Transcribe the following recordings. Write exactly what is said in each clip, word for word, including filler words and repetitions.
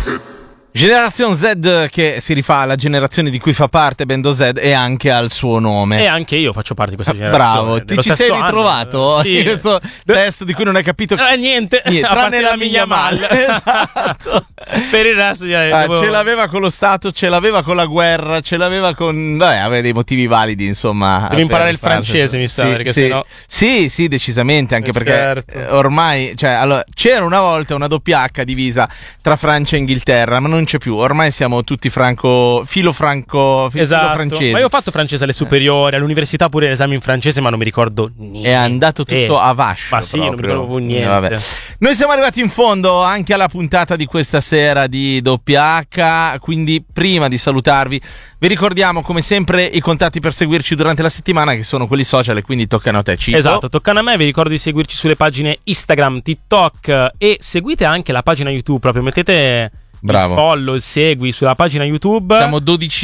Generazione Z, che si rifà alla generazione di cui fa parte Bando Z e anche al suo nome. E anche io faccio parte di questa generazione. Bravo, ti ci sei ritrovato? Anno. Sì. Questo testo di cui non hai capito eh, niente, niente, tranne la mia mal. Esatto. Per il resto direi ah, devo... ce l'aveva con lo Stato, ce l'aveva con la guerra, ce l'aveva con... Vabbè, aveva dei motivi validi, insomma. Devi imparare il francese, mi sa, sì, perché sì. sennò... Sì, sì, decisamente, anche eh, perché certo. ormai, cioè, allora, c'era una volta una doppia H divisa tra Francia e Inghilterra, ma non c'è più, ormai siamo tutti franco, filo franco, filo esatto. francese. Ma io ho fatto francese alle superiori, all'università pure l'esame in francese, ma non mi ricordo niente. È andato tutto eh. a vascio. Ma sì, proprio. non mi ricordo niente. Vabbè. Noi siamo arrivati in fondo anche alla puntata di questa sera di doppia H, quindi prima di salutarvi vi ricordiamo come sempre i contatti per seguirci durante la settimana, che sono quelli social, e quindi toccano a te, Cicco. Esatto, toccano a me. Vi ricordo di seguirci sulle pagine Instagram, TikTok e seguite anche la pagina YouTube, proprio mettete... Bravo. Il follow, il segui sulla pagina YouTube. Siamo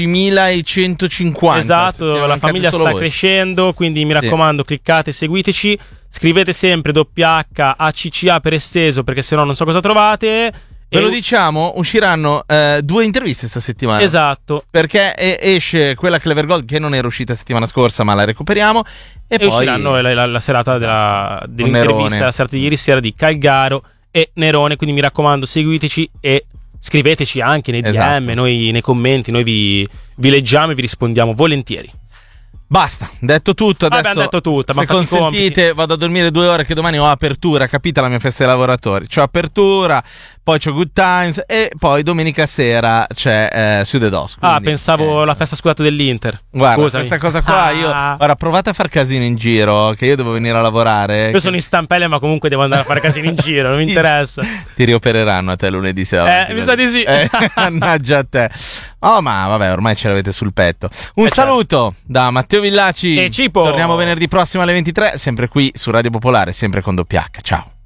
dodicimilacentocinquanta. Esatto, la famiglia sta voi. crescendo, quindi mi raccomando, sì. cliccate, seguiteci. Scrivete sempre doppia acca A C C A per esteso, perché sennò non so cosa trovate. Ve e... lo diciamo, usciranno eh, due interviste sta settimana. Esatto. Perché esce quella Clever Gold, che non era uscita settimana scorsa, ma la recuperiamo. E, e poi usciranno la, la, la serata della, dell'intervista, la serata di ieri sera di Calgaro e Nerone. Quindi mi raccomando, seguiteci e scriveteci anche nei D M, esatto. noi nei commenti, noi vi, vi leggiamo e vi rispondiamo volentieri. Basta, detto tutto. Adesso, abbiamo detto tutto, se consentite, vado a dormire due ore, che domani ho apertura, capita la mia festa dei lavoratori. C'ho apertura, poi c'ho Good Times e poi domenica sera c'è eh, Su The Dos. Quindi, ah, pensavo eh, la festa scusate dell'Inter. Guarda, Scusami. questa cosa qua ah. io ora provate a far casino in giro, che io devo venire a lavorare. Io che... sono in stampelle, ma comunque devo andare a fare casino in giro, non mi interessa. Ti riopereranno a te lunedì sera. Eh, mi sa di sì. Eh, mannaggia a te. Oh, ma vabbè, ormai ce l'avete sul petto. Un eh, saluto certo. da Matteo Villaci e Cipo. Torniamo venerdì prossimo alle ventitré, sempre qui su Radio Popolare, sempre con doppia H. Ciao.